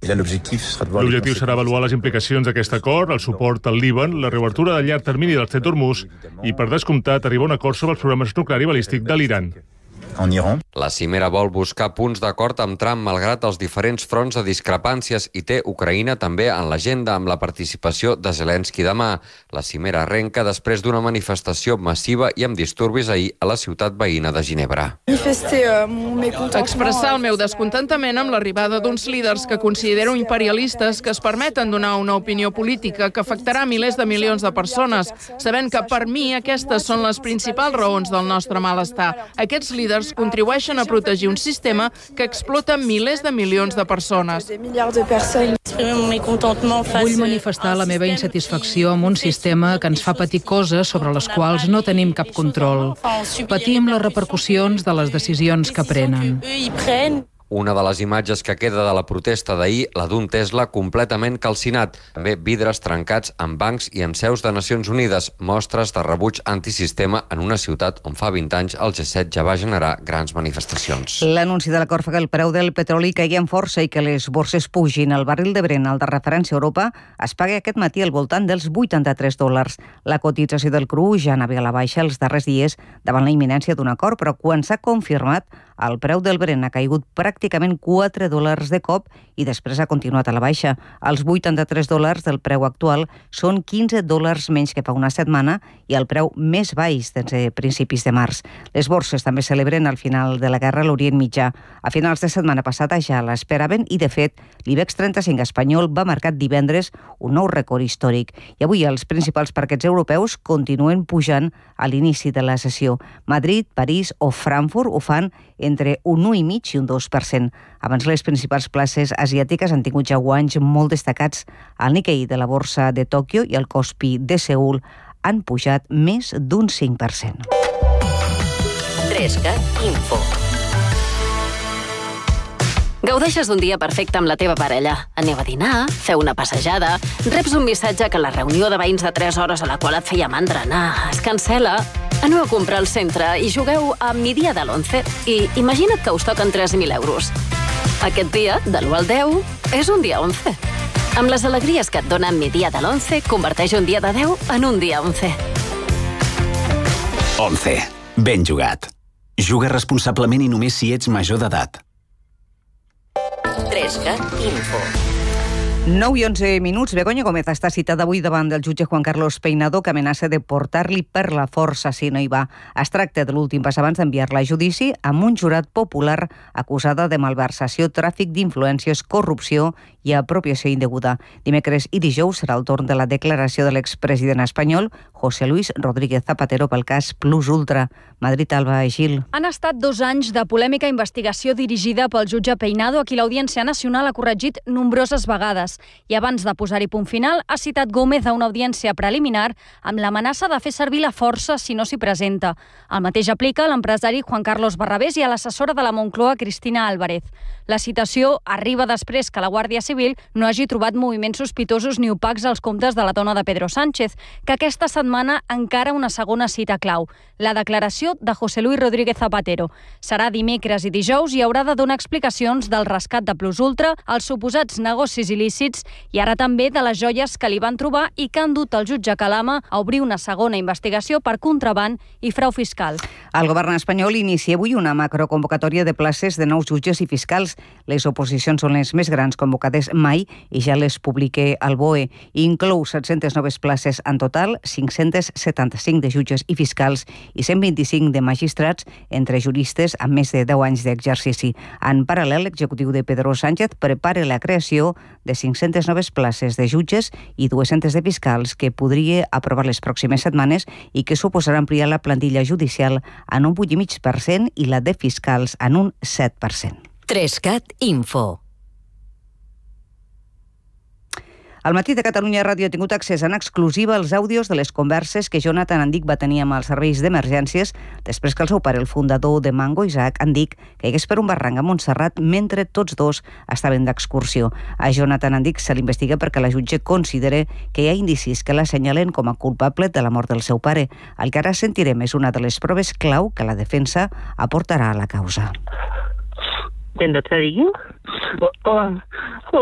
L'objectiu serà avaluar les implicacions d'aquest acord, el suport al Líban, la reobertura de llarg termini del Stret d'Hormuz i, per descomptat, arribar a un acord sobre els programes nuclear i balístic de l'Iran. La cimera vol buscar punts d'acord amb Trump malgrat els diferents fronts de discrepàncies i té Ucraïna també en l'agenda amb la participació de Zelensky demà. La cimera arrenca després d'una manifestació massiva i amb disturbis ahir a la ciutat veïna de Ginebra. Expressar el meu descontentament amb l'arribada d'uns líders que considero imperialistes que es permeten donar una opinió política que afectarà milers de milions de persones, sabent que per mi aquestes són les principals raons del nostre malestar. Aquests líders contribueixen a protegir un sistema que explota milers de milions de persones. Vull manifestar la meva insatisfacció amb un sistema que ens fa patir coses sobre les quals no tenim cap control. Patim les repercussions de les decisions que prenen. Una de les imatges que queda de la protesta d'ahir, la d'un Tesla completament calcinat. També vidres trencats en bancs i en seus de Nacions Unides. Mostres de rebuig antisistema en una ciutat on fa 20 anys el G7 ja va generar grans manifestacions. L'anunci de l'acord fa que el preu del petroli caigui en força i que les borses pugin. El barril de Brent, el de referència a Europa, es paga aquest matí al voltant dels $83. La cotització del cru ja anava a la baixa els darrers dies davant la imminència d'un acord, però quan s'ha confirmat, el preu del Brent ha caigut pràcticament $4 de cop i després ha continuat a la baixa. Els $83 del preu actual són $15 menys que fa una setmana i el preu més baix des de principis de març. Les borses també celebren el final de la guerra a l'Orient Mitjà. A finals de setmana passada ja l'esperaven i, de fet, l'IBEX 35 espanyol va marcar divendres un nou rècord històric. I avui els principals parquets europeus continuen pujant a l'inici de la sessió. Madrid, París o Frankfurt ho fan entre un 1,5% i un 2%. Abans les principals places asiàtiques han tingut ja guanys molt destacats. El Nikkei de la borsa de Tòquio i el Kospi de Seül han pujat més d'un 5%. 3CAT Info. Gaudeixes d'un dia perfecte amb la teva parella. Aneu a dinar, feu una passejada, reps un missatge que la reunió de veïns de 3 hores a la qual et feia mandra anar es cancel·la. Aneu a comprar al centre i jugueu a Mi dia de l'11 i imagina't que us toquen 3.000 euros. Aquest dia, de l'1 al 10, és un dia 11. Amb les alegries que et dona Mi dia de l'11, converteix un dia de 10 en un dia 11. 11. Ben jugat. Juga responsablement i només si ets major d'edat. 3CAT Info. 9 i 11 minuts. Begoña Gómez està citada avui davant del jutge Juan Carlos Peinado, que amenaça de portar-li per la força si no hi va. Es tracta de l'últim pas abans d'enviar-la a judici amb un jurat popular acusada de malversació, tràfic d'influències, corrupció i apropiació indeguda. Dimecres i dijous serà el torn de la declaració de l'expresident espanyol José Luis Rodríguez Zapatero pel cas Plus Ultra. Madrid, Alba Gil. Han estat 2 anys de polèmica investigació dirigida pel jutge Peinado, a qui l'Audiència Nacional ha corregit nombroses vegades. I abans de posar-hi punt final, ha citat Gómez a una audiència preliminar amb l'amenaça de fer servir la força si no s'hi presenta. El mateix aplica a l'empresari Juan Carlos Barrabés i a l'assessora de la Moncloa, Cristina Álvarez. La citació arriba després que la Guàrdia Civil no hagi trobat moviments sospitosos ni opacs als comptes de la dona de Pedro Sánchez, que aquesta setmana encara una segona cita clau, la declaració de José Luis Rodríguez Zapatero. Serà dimecres i dijous i haurà de donar explicacions del rescat de Plus Ultra, els suposats negocis il·lícits i ara també de les joies que li van trobar i que han dut el jutge Calama a obrir una segona investigació per contraban i frau fiscal. El govern espanyol inicia avui una macroconvocatòria de places de nous jutges i fiscals. Les oposicions són les més grans convocades mai i ja les publica el BOE. Inclou 700 noves places en total, 575 de jutges i fiscals i 125 de magistrats, entre juristes amb més de 10 anys d'exercici. En paral·lel, l'executiu de Pedro Sánchez prepara la creació de 500 noves places de jutges i 200 de fiscals que podria aprovar les pròximes setmanes i que suposarà ampliar la plantilla judicial en un 8,5% i la de fiscals en un 7%. 3CAT Info. Al matí de Catalunya Ràdio ha tingut accés en exclusiva als àudios de les converses que Jonathan Andic va tenir amb els serveis d'emergències després que el seu pare, el fundador de Mango, Isaac Andic, caigués per un barranc a Montserrat mentre tots dos estaven d'excursió. A Jonathan Andic se l'investiga perquè la jutge considera que hi ha indicis que l'assenyalen com a culpable de la mort del seu pare. El que ara sentirem és una de les proves clau que la defensa aportarà a la causa. ¿Te digui?